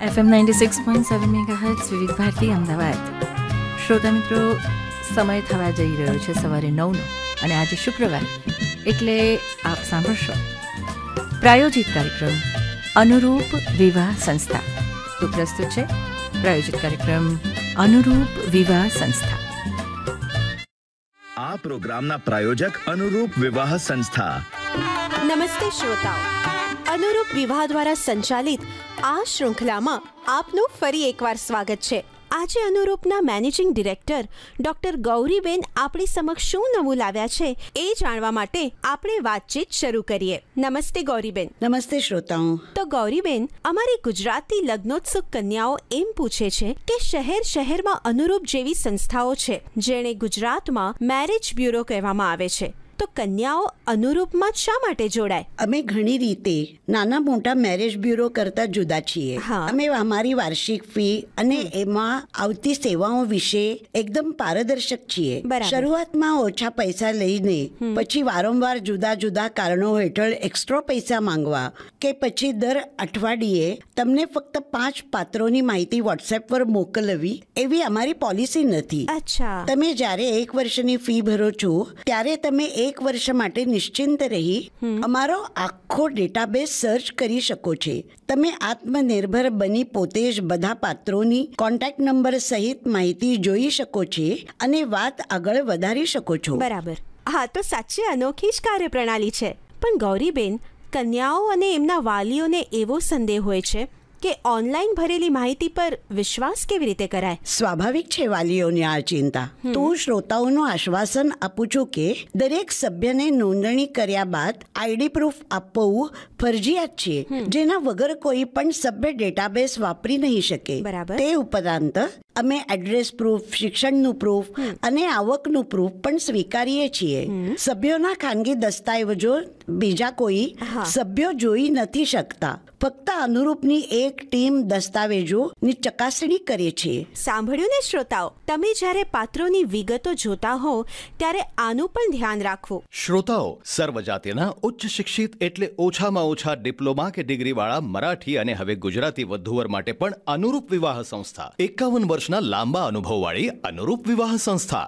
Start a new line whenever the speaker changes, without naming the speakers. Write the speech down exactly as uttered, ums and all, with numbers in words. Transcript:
FM ninety six point seven megahertz વિવિધ ભારતી અમદાવાદ. શ્રોતા મિત્રો, સમય થવા જઈ રહ્યો છે સવારે નવનો અને આજે શુક્રવાર એટલે આપ સાંભળશો પ્રાયોજિત કાર્યક્રમ અનુરૂપ વિવાહ સંસ્થા. તો પ્રસ્તુત છે પ્રાયોજિત કાર્યક્રમ અનુરૂપ વિવાહ સંસ્થા.
આ પ્રોગ્રામના પ્રાયોજક અનુરૂપ વિવાહ સંસ્થા.
નમસ્તે શ્રોતાઓ, અનુરૂપ વિવાહ દ્વારા સંચાલિત આ શૃંખલામાં આપનું ફરી એકવાર સ્વાગત છે. આજે અનુરૂપના મેનેજિંગ ડિરેક્ટર ડોક્ટર ગૌરીબેન આપણી સમક્ષ શું નવું લાવ્યા છે એ જાણવા માટે આપણે વાતચીત શરૂ કરીએ. નમસ્તે ગૌરીબેન.
નમસ્તે શ્રોતાઓ.
તો ગૌરીબેન, અમારી ગુજરાતી લગ્નોત્સુક કન્યાઓ એમ પૂછે છે કે શહેર શહેરમાં અનુરૂપ જેવી સંસ્થાઓ છે જેણે ગુજરાતમાં મેરેજ બ્યુરો કહેવામાં આવે છે, તો કન્યાઓ અનુરૂપમાં શા માટે જોડાય?
અમે ઘણી રીતે નાના મોટા મેરેજ બ્યુરો કરતા જુદા છીએ. અમે અમારી વાર્ષિક ફી અને એમાં આવતી સેવાઓ વિશે એકદમ પારદર્શક છીએ. શરૂઆતમાં ઓછા પૈસા લઈને પછી વારંવાર જુદા જુદા કારણો હેઠળ એક્સ્ટ્રા પૈસા માંગવા કે પછી દર અઠવાડિયે તમને ફક્ત પાંચ પાત્રોની માહિતી વોટ્સએપ પર મોકલવી એવી અમારી પોલિસી નથી.
અચ્છા.
તમે જ્યારે એક વર્ષની ફી ભરો છો ત્યારે તમે એક એક વર્ષ માટે નિશ્ચિંત રહી અમારો આખો ડેટાબેઝ સર્ચ કરી શકો છો. તમે આત્મનિર્ભર બની પોતે જ બધા પાત્રોની કોન્ટેક્ટ નંબર સહિત માહિતી જોઈ શકો છો અને વાત આગળ વધારી શકો છો.
બરાબર. હા, તો સાચી અનોખી જ કાર્યપ્રણાલી છે. પણ ગૌરીબેન, કન્યાઓ અને એમના વાલીઓને એવો સંદેહ હોય છે કે ઓનલાઈન ભરેલી માહિતી પર વિશ્વાસ કેવી રીતે કરાય?
સ્વાભાવિક છે વાલીઓની આ ચિંતા. તો હું શ્રોતાઓનું આશ્વાસન આપું છું કે દરેક સભ્યને નોંધણી કર્યા બાદ આઈડી પ્રૂફ આપવું ફરજિયાત છે, જેના વગર કોઈ પણ સભ્ય ડેટાબેઝ વાપરી નહીં શકે.
બરાબર.
તે ઉપરાંત અમે એડ્રેસ પ્રૂફ, શિક્ષણનું પ્રૂફ અને આવકનું પ્રૂફ પણ સ્વીકારીએ છીએ. સભ્યોના ખાનગી દસ્તાવેજો બીજા કોઈ સભ્યો જોઈ નથી શકતા. ફક્ત અનુરૂપની એક ટીમ દસ્તાવેજોની ચકાસણી કરે છે.
સાંભળ્યું ને શ્રોતાઓ, તમે જ્યારે પાત્રોની વિગતો જોતા હો ત્યારે આનું પણ ધ્યાન રાખવું.
શ્રોતાઓ, સર્વજાતિના ઉચ્ચ શિક્ષિત એટલે ઓછામાં ઓછા ડિપ્લોમા કે ડિગ્રી વાળા મરાઠી અને હવે ગુજરાતી વધુવર માટે પણ અનુરૂપ વિવાહ સંસ્થા. એકાવન વર્ષના લાંબા અનુભવવાળી અનુરૂપ વિવાહ સંસ્થા.